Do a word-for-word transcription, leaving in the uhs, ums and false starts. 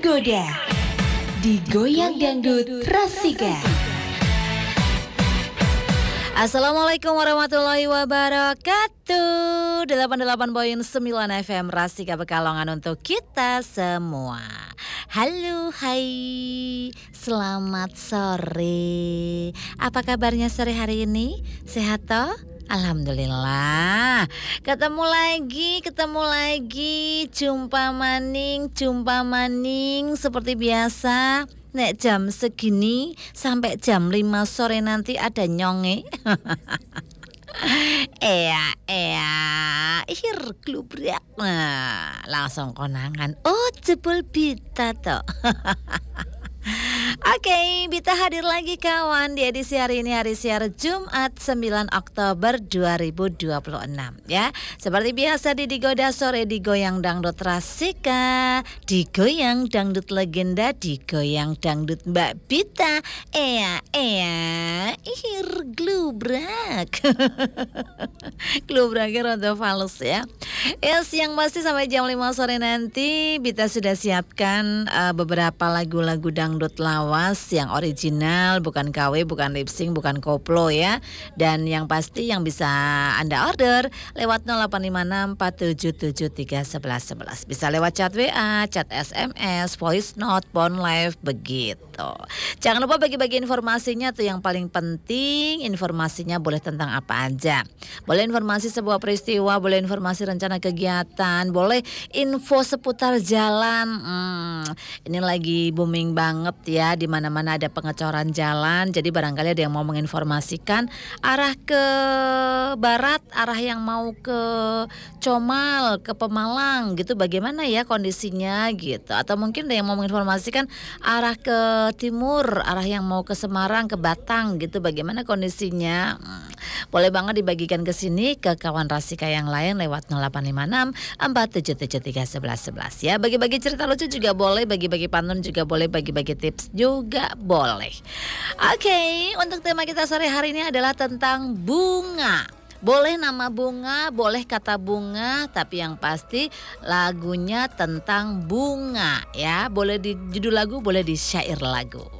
tergoda, digoyang dangdut Rasika. Assalamualaikum warahmatullahi wabarakatuh. delapan puluh delapan koma sembilan F M Rasika Pekalongan untuk kita semua. Halo, hai, selamat sore. Apa kabarnya sore hari ini? Sehat toh? Alhamdulillah. Ketemu lagi, ketemu lagi. Jumpa maning, jumpa maning seperti biasa. Nek jam segini sampai jam lima sore nanti ada nyonge. Ea, ea, ihir klubrak. Nah, langsung konangan. Oh, jebol Bita toh. Oke, okay, Bita hadir lagi kawan di edisi hari ini, hari siar Jumat sembilan Oktober dua ribu dua puluh enam ya. Seperti biasa di Digoda Sore digoyang dangdut Rasika, digoyang dangdut legenda, digoyang dangdut Mbak Bita. Ea, ea, ihir glubrak. Glubraknya rada fals ya. Ya, siang pasti sampai jam lima sore nanti Bita sudah siapkan uh, beberapa lagu-lagu dangdut lawas yang original, bukan K W, bukan lip sync, bukan koplo ya. Dan yang pasti yang bisa Anda order lewat nol delapan lima enam empat tujuh tujuh tiga satu satu satu satu. Bisa lewat chat W A, chat S M S, voice note, phone live begitu. Jangan lupa bagi-bagi informasinya tuh yang paling penting. Informasinya boleh tentang apa aja. Boleh informasi sebuah peristiwa, boleh informasi rencana kegiatan, boleh info seputar jalan. Hmm, ini lagi booming banget ya, di mana-mana ada pengecoran jalan. Jadi barangkali ada yang mau menginformasikan arah ke barat, arah yang mau ke Comal, ke Pemalang gitu, bagaimana ya kondisinya gitu. Atau mungkin ada yang mau menginformasikan arah ke timur, arah yang mau ke Semarang, ke Batang gitu, bagaimana kondisinya. Hmm, boleh banget dibagikan ke sini ke kawan Rasika yang lain lewat nol delapan lima enam empat tujuh tujuh tiga satu satu satu ya. Bagi-bagi cerita lucu juga boleh, bagi-bagi pantun juga boleh, bagi-bagi tips juga boleh. Oke, okay, untuk tema kita sore hari ini adalah tentang bunga. Boleh nama bunga, boleh kata bunga, tapi yang pasti lagunya tentang bunga ya. Boleh di judul lagu, boleh di syair lagu.